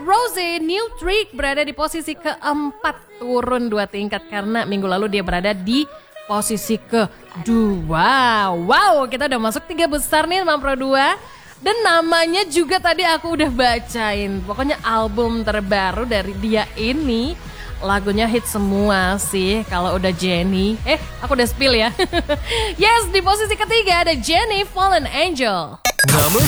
Rose, New Trick berada di posisi keempat, turun 2 tingkat karena minggu lalu dia berada di posisi kedua. Wow, kita udah masuk 3 besar nih Mampro 2. Dan namanya juga tadi aku udah bacain. Pokoknya album terbaru dari dia ini lagunya hit semua sih kalau udah Jennie. Aku udah spill ya. Yes, di posisi ketiga ada Jennie Fallen Angel.